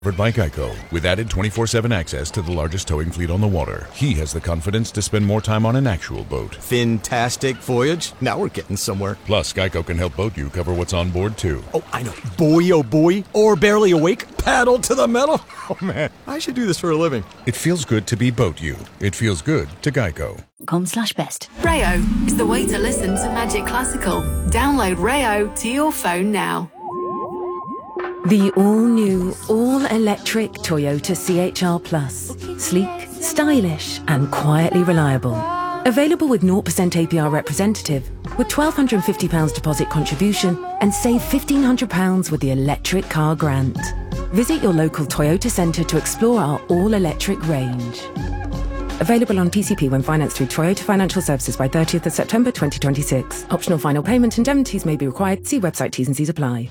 Covered by Geico, with added 24/7 access to the largest towing fleet on the water. He has the confidence to spend more time on an actual boat. Fantastic voyage. Now we're getting somewhere. Plus, Geico can help boat you cover what's on board, too. Oh, I know. Buoy, oh buoy, or barely awake, paddle to the metal. Oh, man, I should do this for a living. It feels good to be boat you. It feels good to Geico. .com/best. Rayo is the way to listen to Magic Classical. Download Rayo to your phone now. The all-new, all-electric Toyota CHR Plus. Sleek, stylish and quietly reliable. Available with 0% APR representative, with £1,250 deposit contribution and save £1,500 with the electric car grant. Visit your local Toyota centre to explore our all-electric range. Available on PCP when financed through Toyota Financial Services by 30th of September 2026. Optional final payment indemnities may be required. See website T's and C's apply.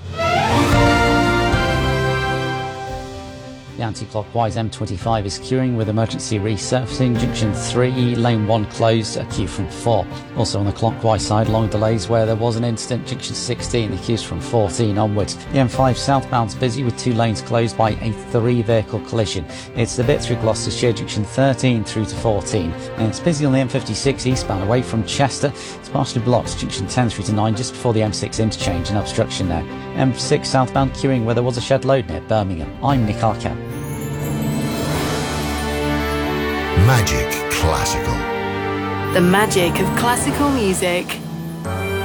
The anti-clockwise M25 is queuing with emergency resurfacing. Junction 3, lane 1 closed, a queue from 4. Also on the clockwise side, long delays where there was an incident. Junction 16, the queues from 14 onwards. The M5 southbound's busy with 2 lanes closed by a 3-vehicle collision. It's a bit through Gloucestershire, Junction 13 through to 14. And it's busy on the M56 eastbound away from Chester. It's partially blocked, Junction 10 through to 9, just before the M6 interchange, and obstruction there. M6 southbound queuing where there was a shed load near Birmingham. I'm Nick Arcan. Magic Classical. The magic of classical music.